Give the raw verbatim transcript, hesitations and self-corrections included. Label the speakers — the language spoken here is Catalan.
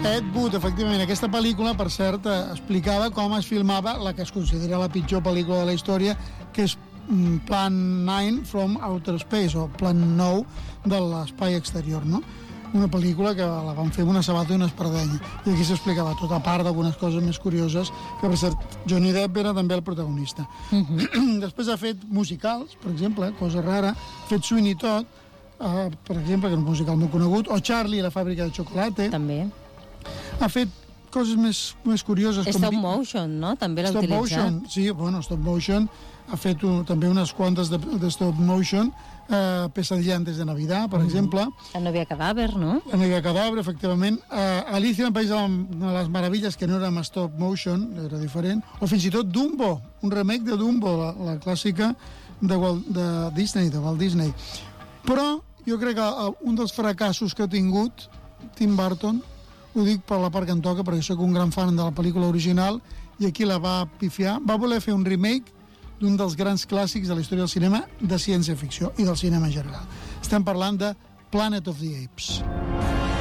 Speaker 1: Ed Wood, efectivament, aquesta pel·lícula, per cert, explicava com es filmava la que es considera la pitjor pel·lícula de la història, que és Plan nou from Outer Space, o Plan nou de l'espai exterior, no? Una pel·lícula que la van fer amb una sabata i una espardenya, i aquí s'explicava tot, a part d'algunes coses més curioses, que per cert, Johnny Depp era també el protagonista. Uh-huh. Després ha fet musicals, per exemple, cosa rara, ha fet Sweeney Todd, uh, per exemple, que és un musical molt conegut, o Charlie, la fàbrica de xocolata.
Speaker 2: També.
Speaker 1: Ha fet coses més, més curioses.
Speaker 2: Stop
Speaker 1: com...
Speaker 2: motion, no? També l'ha
Speaker 1: stop
Speaker 2: utilitzat.
Speaker 1: Motion, sí, bueno, stop motion. Ha fet un, també unes quantes de, de stop motion. Eh, Pesadilla antes de Navidad, per mm. exemple.
Speaker 2: La novia cadàver, no?
Speaker 1: La novia cadàver, efectivament. Eh, Alicia en el País de les Meravilles, que no era amb stop motion, era diferent. O fins i tot Dumbo, un remake de Dumbo, la, la clàssica de, Walt, de Disney, de Walt Disney. Però jo crec que un dels fracassos que ha tingut Tim Burton, ho dic per la part que em toca, perquè sóc un gran fan de la pel·lícula original, i aquí la va pifiar, va voler fer un remake d'un dels grans clàssics de la història del cinema de ciència-ficció i del cinema en general. Estem parlant de Planet of the Apes.